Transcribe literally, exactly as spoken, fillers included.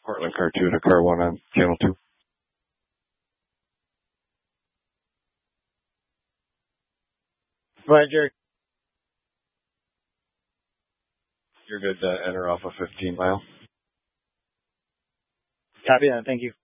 Portland car two to car one on channel two. Go ahead, Jerry. You're good to enter off of fifteen mile. Copy that. Thank you.